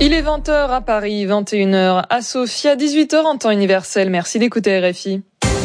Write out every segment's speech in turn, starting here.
Il est 20h à Paris, 21h à Sofia, 18h en temps universel. Merci d'écouter RFI.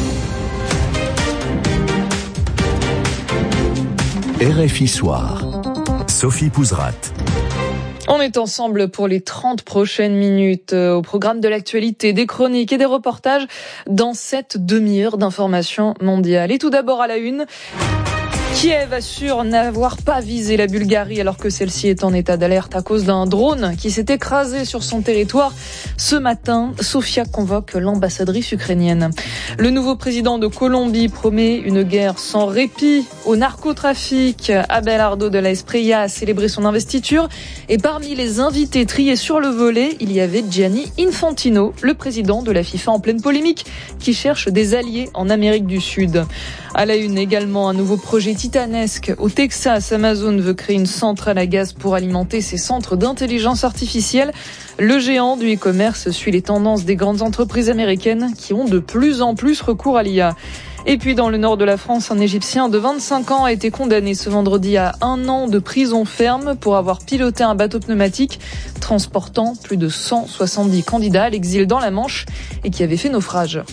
RFI Soir. Sophie Pouzrat. On est ensemble pour les 30 prochaines minutes au programme de l'actualité, des chroniques et des reportages dans cette demi-heure d'information mondiale. Et tout d'abord à la une, Kiev assure n'avoir pas visé la Bulgarie alors que celle-ci est en état d'alerte à cause d'un drone qui s'est écrasé sur son territoire. Ce matin, Sofia convoque l'ambassadrice ukrainienne. Le nouveau président de Colombie promet une guerre sans répit au narcotrafic. Abelardo de la Espriella a célébré son investiture. Et parmi les invités triés sur le volet, il y avait Gianni Infantino, le président de la FIFA en pleine polémique, qui cherche des alliés en Amérique du Sud. À la une également, un nouveau projet titanesque. Au Texas, Amazon veut créer une centrale à gaz pour alimenter ses centres d'intelligence artificielle. Le géant du e-commerce suit les tendances des grandes entreprises américaines qui ont de plus en plus recours à l'IA. Et puis dans le nord de la France, un Égyptien de 25 ans a été condamné ce vendredi à 1 an de prison ferme pour avoir piloté un bateau pneumatique transportant plus de 170 candidats à l'exil dans la Manche et qui avait fait naufrage.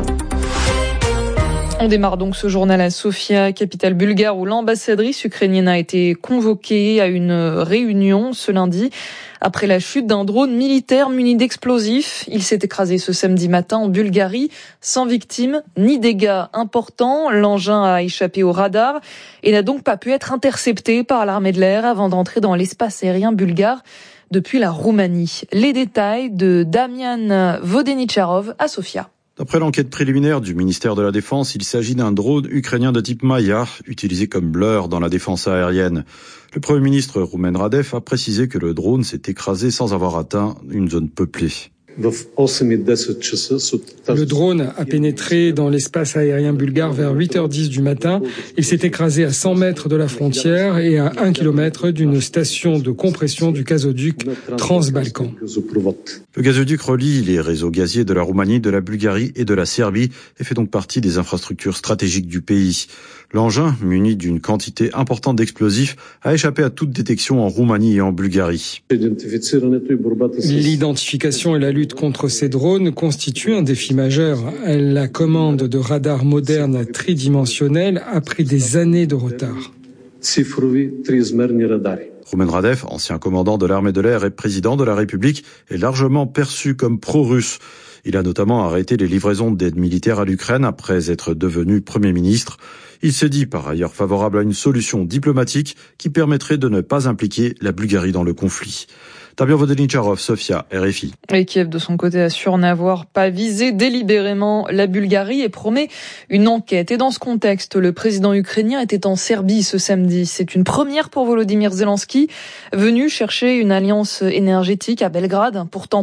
On démarre donc ce journal à Sofia, capitale bulgare, où l'ambassadrice ukrainienne a été convoquée à une réunion ce lundi. Après la chute d'un drone militaire muni d'explosifs, il s'est écrasé ce samedi matin en Bulgarie, sans victimes ni dégâts importants. L'engin a échappé au radar et n'a donc pas pu être intercepté par l'armée de l'air avant d'entrer dans l'espace aérien bulgare depuis la Roumanie. Les détails de Damian Vodenicharov à Sofia. D'après l'enquête préliminaire du ministère de la Défense, il s'agit d'un drone ukrainien de type Maya, utilisé comme leurre dans la défense aérienne. Le Premier ministre Rumen Radev a précisé que le drone s'est écrasé sans avoir atteint une zone peuplée. Le drone a pénétré dans l'espace aérien bulgare vers 8h10 du matin. Il s'est écrasé à 100 mètres de la frontière et à 1 km d'une station de compression du gazoduc Transbalkan. Le gazoduc relie les réseaux gaziers de la Roumanie, de la Bulgarie et de la Serbie et fait donc partie des infrastructures stratégiques du pays. L'engin, muni d'une quantité importante d'explosifs, a échappé à toute détection en Roumanie et en Bulgarie. L'identification et la lutte contre ces drones constituent un défi majeur. La commande de radars modernes tridimensionnels a pris des années de retard. Rumen Radev, ancien commandant de l'armée de l'air et président de la République, est largement perçu comme pro-russe. Il a notamment arrêté les livraisons d'aide militaire à l'Ukraine après être devenu Premier ministre. Il s'est dit par ailleurs favorable à une solution diplomatique qui permettrait de ne pas impliquer la Bulgarie dans le conflit. Damian Vodenicharov, Sofia, RFI. Et Kiev, de son côté, assure n'avoir pas visé délibérément la Bulgarie et promet une enquête. Et dans ce contexte, le président ukrainien était en Serbie ce samedi. C'est une première pour Volodymyr Zelensky, venu chercher une alliance énergétique à Belgrade, pourtant